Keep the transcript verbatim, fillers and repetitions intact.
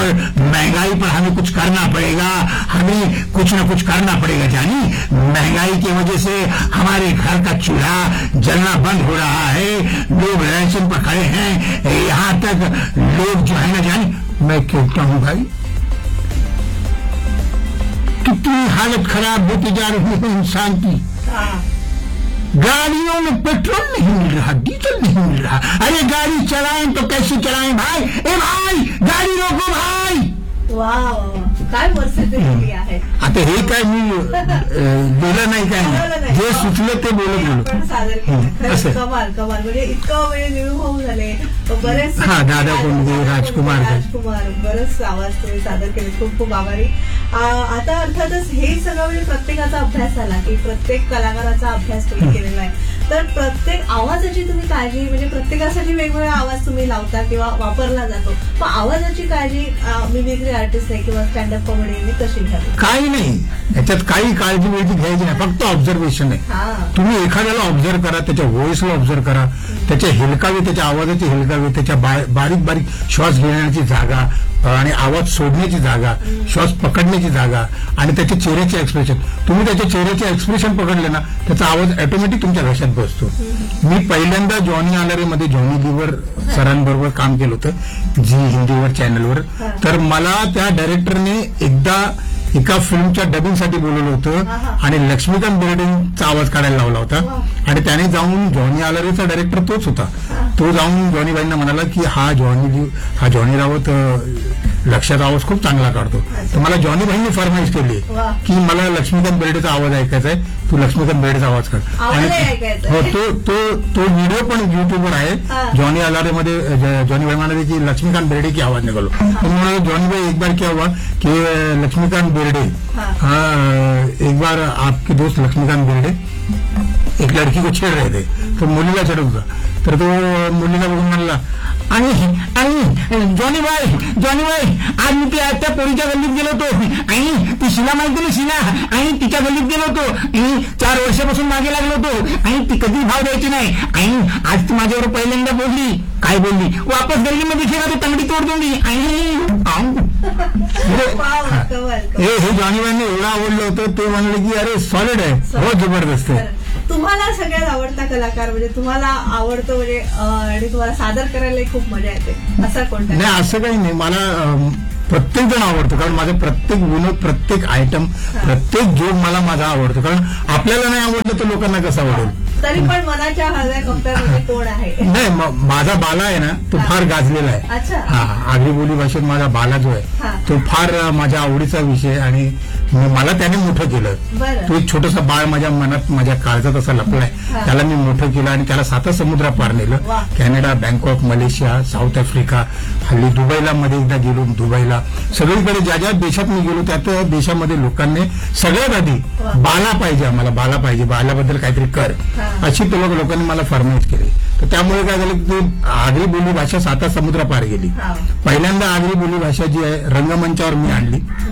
और महंगाई पर हमें कुछ करना पड़ेगा, हमें कुछ न कुछ करना पड़ेगा। जानी, महंगाई की वजह से हमारे घर का चूल्हा जलना बंद हो रहा है, लोग राशन पर खड़े हैं, यहाँ तक लोग जो है ना जानी, मैं कहता हूँ भाई कितनी हालत खराब होती जा रही है इंसान की। गाड़ियों में पेट्रोल नहीं मिल रहा, डीजल नहीं मिल रहा। अरे गाड़ी चलाएं तो कैसे चलाएं भाई? ए भाई, गाड़ी रोको भाई। वाह, काय परिस्थिती आहे आता हे काय मी बोला नाही, काय जे सुचलं ते बोलत बोलत सादर केलं. कमाल कमाल, म्हणजे इतकं म्हणजे निर्भव झाले बरेच. हा, दादा कोंडके, राजकुमार राजकुमार बरेच आवाज तुम्ही सादर केले, खूप खूप आभारी. आता अर्थातच हे सगळं म्हणजे प्रत्येकाचा अभ्यास झाला की प्रत्येक कलाकाराचा अभ्यास तुम्ही केलेला आहे, तर प्रत्येक आवाजाची तुम्ही काळजी, म्हणजे प्रत्येकासाठी वेगवेगळा आवाज तुम्ही लावता किंवा वापरला जातो, पण आवाजाची काळजी मिमिक्री आर्टिस्ट आहे किंवा स्टँडअप कॉमेडीने कशी घ्यावी? काही नाही, याच्यात काही काळजी वेळची घ्यायची नाही, फक्त ऑब्झर्वेशन आहे. तुम्ही एखाद्याला ऑब्झर्व करा, त्याच्या व्हॉइसला ऑब्झर्व करा, त्याच्या हेलकावे, त्याच्या आवाजाचे हेलकावे, त्याच्या बारीक बारीक श्वास घेण्याची जागा आणि आवाज सोडण्याची जागा, श्वास पकडण्याची जागा आणि त्याच्या चेहऱ्याचे एक्सप्रेशन. तुम्ही त्याच्या चेहऱ्याचे एक्सप्रेशन पकडले ना, त्याचा आवाज ऑटोमॅटिक तुमच्या घशात बसतो. मी पहिल्यांदा जॉनी आलारे मध्ये जॉनी लीवर सरांबरोबर काम केलं होतं, झी हिंदीवर चॅनलवर. तर मला त्या डायरेक्टरने एकदा एका फिल्मच्या डबिंगसाठी बोलवलं होतं आणि लक्ष्मीकांत बेर्डेंचा आवाज काढायला लावला होता आणि त्याने जाऊन जॉनी आलारेचा डायरेक्टर तोच होता. तो जाऊन जॉनीबाईंना म्हणाला की हा जॉनी हा जॉनी रावत लक्षात आवाज खूप चांगला काढतो. तर मला जॉनीबाईंनी फरमाईश केली की मला लक्ष्मीकांत बेर्डेचा आवाज ऐकायचा आहे, तू लक्ष्मीकांत बेर्डेचा आवाज काढ. आणि हो, तो तो तो व्हिडिओ पण युट्यूबवर आहे. जॉनी आलारेमध्ये जॉनीबाई म्हणाले की लक्ष्मीकांत बेर्डे की आवाज निघालो. म्हणाले जॉनीबाई एक बार क्या हुआ कि लक्ष्मीकांत बेर्डे, हाँ एक बार आपके दोस्त लक्ष्मीकांत बेर्डे एक लड़की को छेड़ रहे थे, तो मुलीला छेडत होता. तर तो मुलीला बघून म्हणला, आणि आणि जॉनी बाई जॉनी बाई आज मी त्या पोरीच्या गल्लीत गेलो होतो आणि ती शिला माहिती ना, शिला, आणि तिच्या गल्लीत गेलो होतो आणि चार वर्षापासून मागे लागलो होतो आणि ती कधी भाव द्यायची नाही आणि आज ती माझ्यावर पहिल्यांदा बोलली. काय बोलली? वापस गल्लीमध्ये खेळा तो तंगडी तोड दूंगी. हे जॉनीबाईंनी एवढं आवडलं होतं, ते म्हणले की अरे सॉलिड आहे, बहुत जबरदस्त आहे. तुम्हाला सगळ्यात आवडता कलाकार म्हणजे तुम्हाला आवडतो म्हणजे आणि तुम्हाला सादर करायला खूप मजा येते असा कोणता? नाही, असं काही नाही. मला प्रत्येक जण आवडतो, कारण माझा प्रत्येक विनोद, प्रत्येक आयटम, प्रत्येक जोक मला माझा आवडतो. कारण आपल्याला नाही आवडलं तर लोकांना कसं आवडेल? तरी पण मनाच्या हळद्या कप्प्यामध्ये कोण आहे? नाही, माझा बाला आहे ना, तो फार गाजलेला आहे. हा, आगरी बोली भाषेत माझा बाला जो आहे तो फार माझ्या आवडीचा विषय आणि मला त्याने मोठं केलं. तो एक छोटसा बाळ माझ्या मनात, माझ्या काळजात असा लपलाय, त्याला मी मोठं केलं आणि त्याला सात समुद्रा पार नेलं. Canada, Bangkok, Malaysia, south Africa, हल्ली दुबईला मध्ये एकदा गेलो. दुबईला सगळीकडे ज्या ज्या देशात मी गेलो त्या त्या देशामध्ये लोकांनी सगळ्यात आधी बाला पाहिजे, आम्हाला बाला पाहिजे, बाल्याबद्दल काहीतरी कर, अशी तो लोकांनी मला फरमाईश केली. तर त्यामुळे काय झालं की आगरी बोली भाषा साता समुद्र पार गेली. पहिल्यांदा आगरी बोली भाषा जी आहे रंगमंचावर मी आणली.